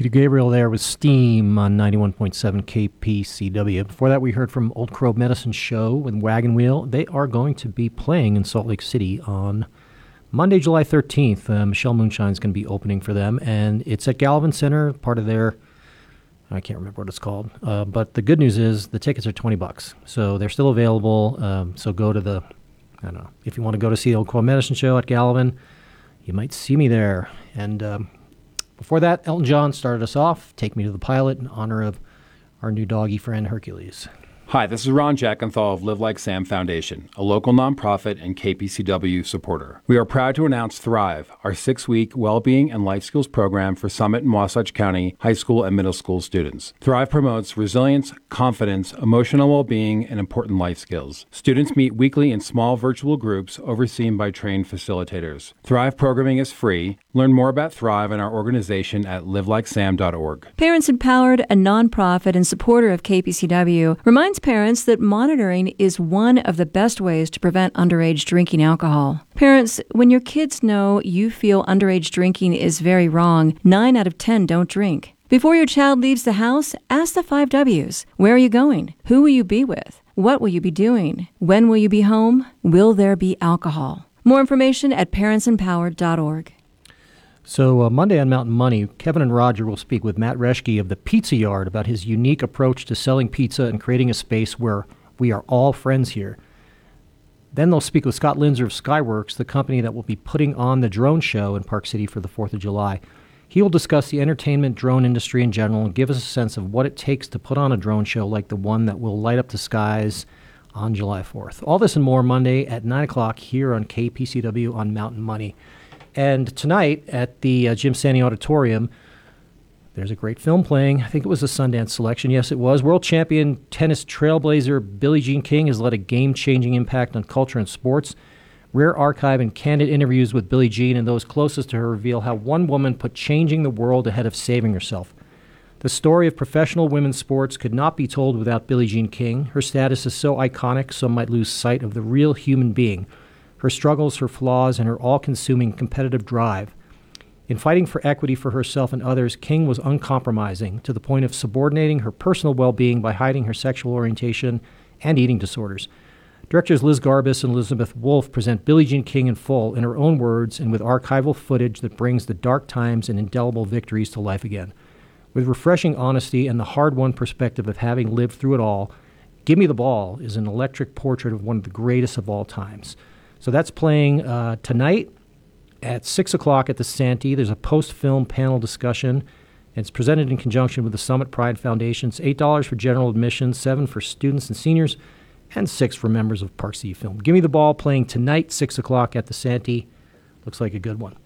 Peter Gabriel there with Steam on 91.7 KPCW. Before that, we heard from Old Crow Medicine Show with Wagon Wheel. They are going to be playing in Salt Lake City on Monday, July 13th. Michelle Moonshine's going to be opening for them, and it's at Gallivan Center, part of their, I can't remember what it's called. But the good news is the tickets are $20. So they're still available. So go to the, I don't know, if you want to go to see the Old Crow Medicine Show at Gallivan, you might see me there. And before that, Elton John started us off, Take Me to the Pilot, in honor of our new doggy friend, Hercules. Hi, this is Ron Jackenthal of Live Like Sam Foundation, a local nonprofit and KPCW supporter. We are proud to announce Thrive, our 6-week well-being and life skills program for Summit and Wasatch County high school and middle school students. Thrive promotes resilience, confidence, emotional well-being, and important life skills. Students meet weekly in small virtual groups overseen by trained facilitators. Thrive programming is free. Learn more about Thrive and our organization at livelikesam.org. Parents Empowered, a nonprofit and supporter of KPCW, reminds parents that monitoring is one of the best ways to prevent underage drinking alcohol. Parents, when your kids know you feel underage drinking is very wrong, 9 out of 10 don't drink. Before your child leaves the house, ask the 5 W's. Where are you going? Who will you be with? What will you be doing? When will you be home? Will there be alcohol? More information at parentsempowered.org. So Monday on Mountain Money, Kevin and Roger will speak with Matt Reschke of the Pizza Yard about his unique approach to selling pizza and creating a space where we are all friends here. Then they'll speak with Scott Linzer of Skyworks, the company that will be putting on the drone show in Park City for the 4th of July. He will discuss the entertainment drone industry in general and give us a sense of what it takes to put on a drone show like the one that will light up the skies on July 4th. All this and more Monday at 9 o'clock here on KPCW on Mountain Money. And tonight at the Jim Sandy Auditorium, there's a great film playing. I think it was a Sundance selection. Yes, it was. World champion tennis trailblazer Billie Jean King has led a game-changing impact on culture and sports. Rare archive and candid interviews with Billie Jean and those closest to her reveal how one woman put changing the world ahead of saving herself. The story of professional women's sports could not be told without Billie Jean King. Her status is so iconic, some might lose sight of the real human being, her struggles, her flaws, and her all-consuming competitive drive. In fighting for equity for herself and others, King was uncompromising to the point of subordinating her personal well-being by hiding her sexual orientation and eating disorders. Directors Liz Garbus and Elizabeth Wolfe present Billie Jean King in full, in her own words, and with archival footage that brings the dark times and indelible victories to life again. With refreshing honesty and the hard-won perspective of having lived through it all, Give Me the Ball is an electric portrait of one of the greatest of all times. So that's playing tonight at 6 o'clock at the Santee. There's a post-film panel discussion. It's presented in conjunction with the Summit Pride Foundation. It's $8 for general admission, $7 for students and seniors, and $6 for members of Park City Film. Give Me the Ball playing tonight, 6 o'clock at the Santee. Looks like a good one.